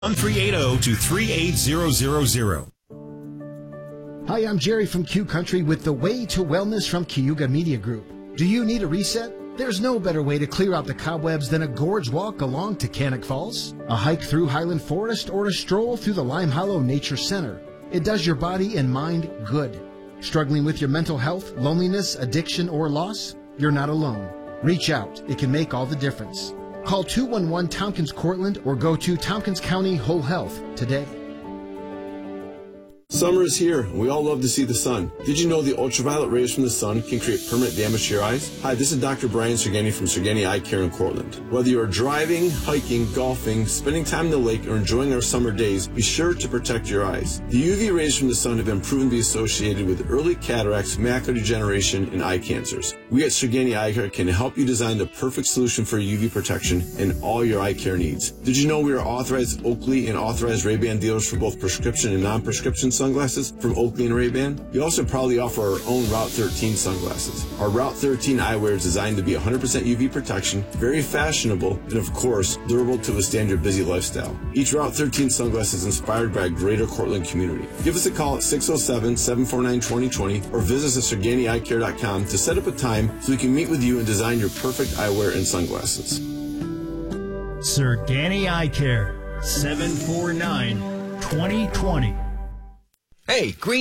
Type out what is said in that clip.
1380 to 38000. Hi, I'm Jerry from Q Country with the Way to Wellness from Cayuga Media Group. Do you need a reset? There's no better way to clear out the cobwebs than a gorge walk along Tacanic Falls, a hike through Highland Forest, or a stroll through the Lime Hollow Nature Center. It does your body and mind good. Struggling with your mental health, loneliness, addiction, or loss? You're not alone. Reach out. It can make all the difference. Call 211 Tompkins Cortland or go to Tompkins County Whole Health today. Summer is here, and we all love to see the sun. Did you know the ultraviolet rays from the sun can create permanent damage to your eyes? Hi, this is Dr. Brian Sergeni from Sergeni Eye Care in Cortland. Whether you are driving, hiking, golfing, spending time in the lake, or enjoying our summer days, be sure to protect your eyes. The UV rays from the sun have been proven to be associated with early cataracts, macular degeneration, and eye cancers. We at Sergeni Eye Care can help you design the perfect solution for UV protection in all your eye care needs. Did you know we are authorized Oakley and authorized Ray-Ban dealers for both prescription and non-prescription sunglasses from Oakley and Ray-Ban? We also proudly offer our own Route 13 sunglasses. Our Route 13 eyewear is designed to be 100% UV protection, very fashionable, and of course, durable to withstand your busy lifestyle. Each Route 13 sunglass is inspired by a greater Cortland community. Give us a call at 607-749-2020 or visit us at SergeniEyeCare.com to set up a time so we can meet with you and design your perfect eyewear and sunglasses. Sergeni Eye Care, 749-2020. Hey, Green